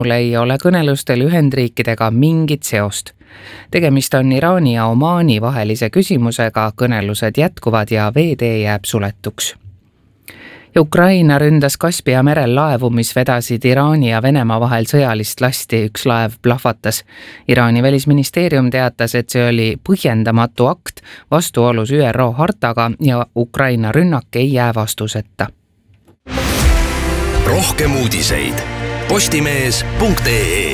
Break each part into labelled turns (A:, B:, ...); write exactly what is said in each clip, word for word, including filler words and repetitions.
A: ei ole kõnelustel Ühendriikidega mingit seost. Tegemist on Iraani ja Omaani vahelise küsimusega, kõnelused jätkuvad ja veetee jääb suletuks. Ja Ukraina ründas Kaspia merel laevu, mis vedasid Iraani ja Venemaa vahel sõjalist lasti, üks laev plahvatas. Iraani välisministeerium teatas, et see oli põhjendamatu akt vastuolus Ü R O hartaga ja Ukraina rünnak ei jää vastuseta.
B: Rohkem uudiseid postimees punkt ee.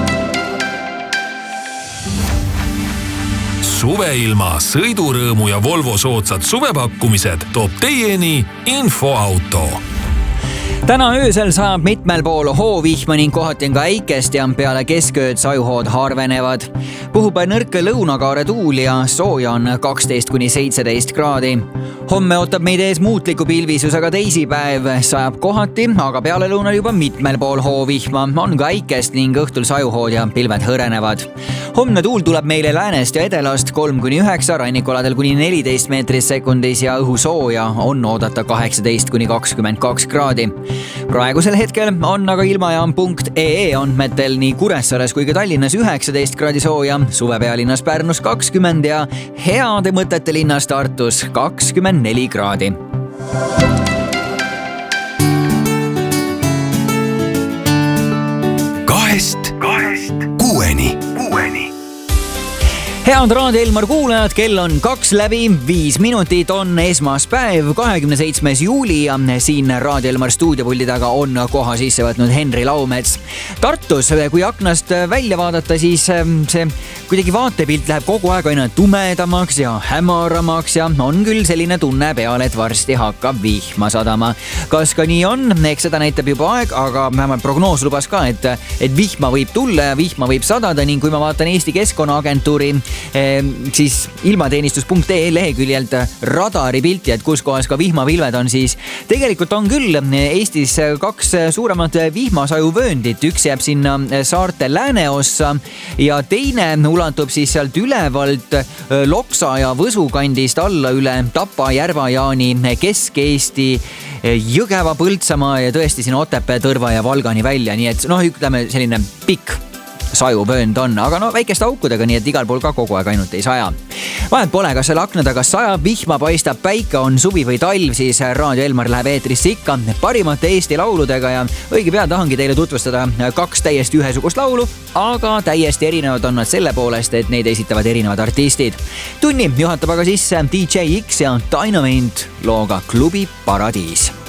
B: Suveilma, sõidurõõmu ja Volvo soodsad suvepakkumised toob teieni Infoauto.
C: Täna öösel sajab mitmel pool hoovihma ning kohati on ka äikest ja peale keskööd sajuhood harvenevad. Puhub nõrk lõunakaare tuul ja sooja on kaksteist kuni seitseteist kraadi. Homme ootab meid ees muutliku pilvisusega teisipäev, sajab kohati, aga peale lõunal juba mitmel pool hoovihma, on ka äikest ning õhtul sajuhood ja pilved hõrenevad. Homne tuul tuleb meile läänest ja edelast kolm kuni üheksa, rannikualadel kuni neliteist meetris sekundis ja õhu sooja on oodata kaheksateist kuni kakskümmend kaks kraadi. Praegusel hetkel on aga ilmajaam punkt ee andmetel nii Kuressaares kui ka Tallinnas üheksateist kraadi sooja, suvepealinnas Pärnus kakskümmend ja heade mõtete linnas Tartus kakskümmend neli kraadi.
B: Kahest, kahest, kuueni, kuueni.
C: Head Raadio Elmar kuulajad, kell on kaks läbi, viis minutit on esmaspäev, kahekümne seitsmes juuli ja siin Raadio Elmar stuudiopuldi taga on koha sisse võtnud Henri Laumets. Tartus, kui aknast välja vaadata, siis see kuidagi vaatepilt läheb kogu aeg aina tumedamaks ja hämaramaks ja on küll selline tunne peal, et varsti hakkab vihma sadama. Kas ka nii on? Eks seda näitab juba aeg, aga vähemalt prognoos lubas ka, et, et vihma võib tulla ja vihma võib sadada ning kui ma vaatan Eesti Keskkonnaagentuuri siis ilmateenistus punkt ee leheküljelt radari pilti, et kus kohas ka vihmapilved on, siis tegelikult on küll Eestis kaks suuremat vihmasajuvööndit. Üks jääb sinna saarte lääneossa ja teine ulatub siis sealt ülevalt Loksa ja Võsu kandist alla üle Tapa, Järva-Jaani, Kesk-Eesti, Jõgeva, Põltsamaa ja tõesti siin Otepää, Tõrva ja Valgani välja. Nii et noh, ütleme selline pikk sajuvöönd on, aga no väikeste aukudega, nii et igal pool ka kogu aeg ainult ei saja. Vahet pole, kas selle akna taga sajab, vihma paistab, päike on suvi või talv, siis Raadio Elmar läheb eetrisse ikka parimate Eesti lauludega ja õige pea tahangi teile tutvustada kaks täiesti ühesugust laulu, aga täiesti erinevad on nad selle poolest, et neid esitavad erinevad artistid. Tunni juhatab aga sisse D J X ja Dynamite looga Klubi Paradiis.